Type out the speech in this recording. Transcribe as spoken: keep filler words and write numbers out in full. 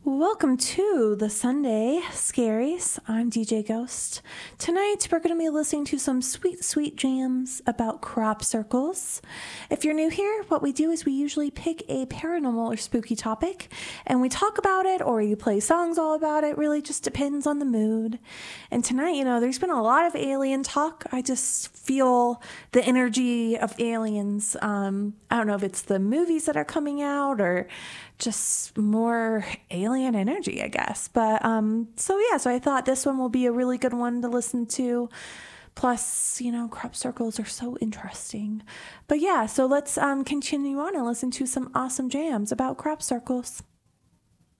Welcome to the Sunday Scaries. I'm D J Ghost. Tonight we're going to be listening to some sweet, sweet jams about crop circles. If you're new here, what we do is we usually pick a paranormal or spooky topic and we talk about it, or you play songs all about it. Really just depends on the mood. And tonight, you know, there's been a lot of alien talk. I just feel the energy of aliens. Um, I don't know if it's the movies that are coming out or just more alien energy, I guess. But um, so yeah, so I thought this one will be a really good one to listen to. Plus, you know, crop circles are so interesting. But yeah, so let's um, continue on and listen to some awesome jams about crop circles.